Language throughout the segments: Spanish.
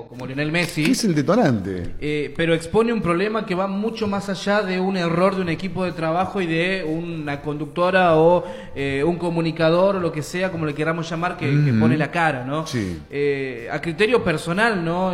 como Lionel Messi. ¿Qué es el detonante? Pero expone un problema que va mucho más allá de un error de un equipo de trabajo y de una conductora o un comunicador o lo que sea, como le queramos llamar, que pone la cara, ¿no? Sí. A criterio personal, ¿no?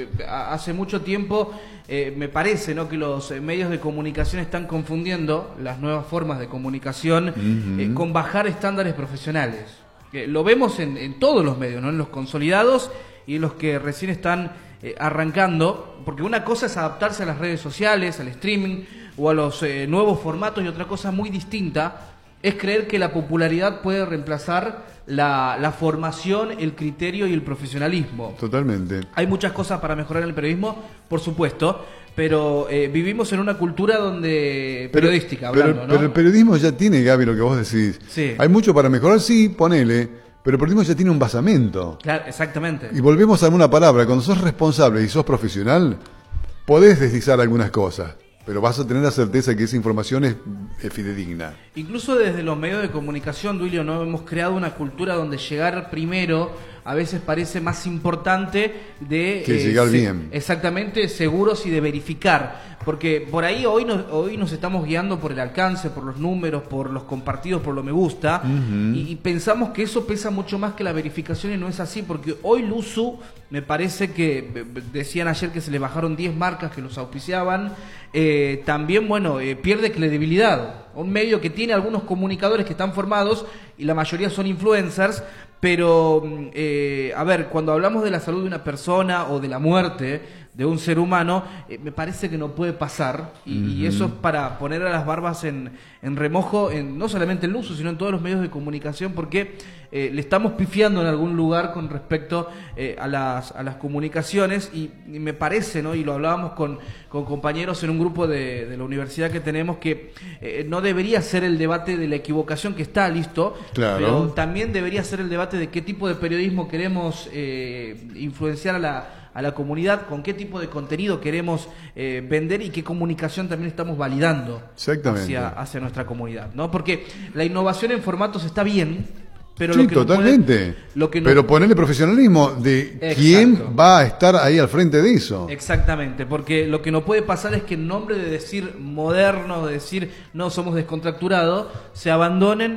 Hace mucho tiempo me parece, ¿no?, que los medios de comunicación están confundiendo las nuevas formas de comunicación con bajar estándares profesionales. Lo vemos en todos los medios, ¿no?, en los consolidados y en los que recién están arrancando, porque una cosa es adaptarse a las redes sociales, al streaming o a los nuevos formatos, y otra cosa muy distinta es creer que la popularidad puede reemplazar la formación, el criterio y el profesionalismo. Totalmente. Hay muchas cosas para mejorar en el periodismo, por supuesto, pero vivimos en una cultura donde periodística, hablando, ¿no? Pero el periodismo ya tiene, Gaby, lo que vos decís. Sí. Hay mucho para mejorar, sí, ponele, pero el periodismo ya tiene un basamento. Claro, exactamente. Y volvemos a una palabra, cuando sos responsable y sos profesional, podés deslizar algunas cosas, pero vas a tener la certeza que esa información es fidedigna. Incluso desde los medios de comunicación, Duilio, ¿no?, hemos creado una cultura donde llegar primero a veces parece más importante de que llegar bien. Exactamente, seguros y de verificar, porque por ahí hoy nos estamos guiando por el alcance, por los números, por los compartidos, por lo me gusta, y pensamos que eso pesa mucho más que la verificación, y no es así, porque hoy Luzu, me parece que decían ayer que se le bajaron 10 marcas que los auspiciaban, también, bueno, pierde credibilidad. Un medio que tiene algunos comunicadores que están formados y la mayoría son influencers, pero a ver, cuando hablamos de la salud de una persona o de la muerte de un ser humano, me parece que no puede pasar, y eso es para poner a las barbas en remojo, no solamente en Luzu, sino en todos los medios de comunicación, porque le estamos pifiando en algún lugar con respecto a las comunicaciones, y me parece, ¿no?, y lo hablábamos con compañeros en un grupo de la universidad que tenemos, que no debería ser el debate de la equivocación, que está listo, claro, pero también debería ser el debate de qué tipo de periodismo queremos influenciar a la comunidad, con qué tipo de contenido queremos vender y qué comunicación también estamos validando hacia nuestra comunidad, ¿no? Porque la innovación en formatos está bien, pero sí, lo que totalmente. Pero ponerle profesionalismo de exacto, quién va a estar ahí al frente de eso. Exactamente, porque lo que no puede pasar es que en nombre de decir moderno, de decir no somos descontracturados, se abandonen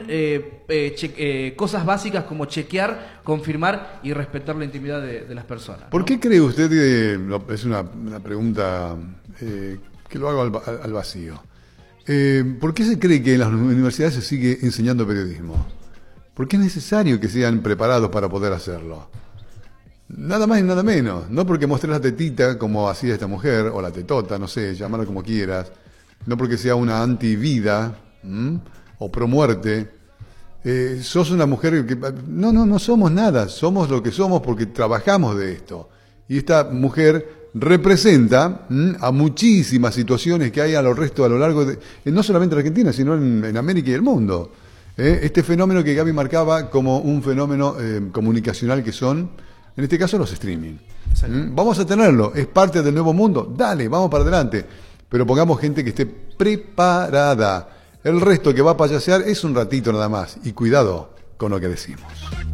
cosas básicas como chequear, confirmar y respetar la intimidad de las personas, ¿no? ¿Por qué cree usted, es una pregunta que lo hago al vacío, ¿por qué se cree que en las universidades se sigue enseñando periodismo? ¿Por qué es necesario que sean preparados para poder hacerlo? Nada más y nada menos. No porque muestres la tetita, como hacía esta mujer, o la tetota, no sé, llamarla como quieras. No porque sea una antivida, o pro muerte. Sos una mujer que... No somos nada. Somos lo que somos porque trabajamos de esto. Y esta mujer representa a muchísimas situaciones que hay a lo largo de... no solamente en Argentina, sino en América y el mundo. Este fenómeno que Gaby marcaba como un fenómeno comunicacional que son, en este caso, los streaming. Vamos a tenerlo, es parte del nuevo mundo, dale, vamos para adelante, pero pongamos gente que esté preparada. El resto que va a payasear es un ratito nada más, y cuidado con lo que decimos.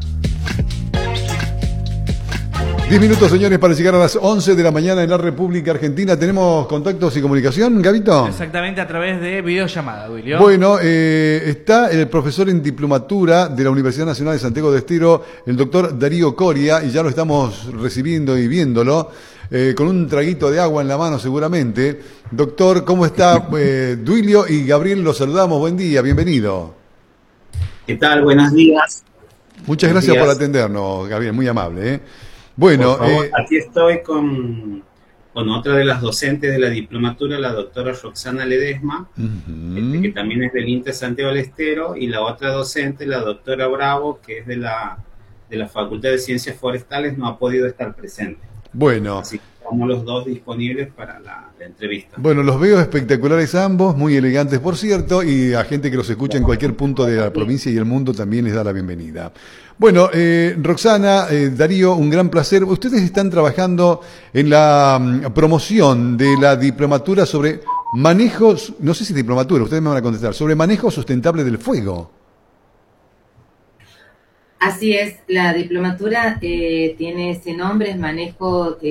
10 minutos, señores, para llegar a las 11 de la mañana en la República Argentina. ¿Tenemos contactos y comunicación, Gabito? Exactamente, a través de videollamada, Duilio. Bueno, está el profesor en diplomatura de la Universidad Nacional de Santiago del Estero, el doctor Darío Coria, y ya lo estamos recibiendo y viéndolo, con un traguito de agua en la mano seguramente. Doctor, ¿cómo está? Duilio y Gabriel, los saludamos. Buen día, bienvenido. ¿Qué tal? Buenos días. Muchas gracias por atendernos, Gabriel, muy amable. Bueno, por favor, aquí estoy con otra de las docentes de la diplomatura, la doctora Roxana Ledesma, que también es del INTE Santiago del Estero, y la otra docente, la doctora Bravo, que es de la Facultad de Ciencias Forestales, no ha podido estar presente. Bueno. Así que estamos los dos disponibles para la entrevista. Bueno, los veo espectaculares ambos, muy elegantes por cierto, y a gente que los escucha en cualquier punto de la provincia y el mundo también les da la bienvenida. Bueno, Roxana, Darío, un gran placer. Ustedes están trabajando en la promoción de la diplomatura sobre manejos, no sé si diplomatura, ustedes me van a contestar, sobre manejo sustentable del fuego. Así es, la diplomatura tiene ese nombre, es manejo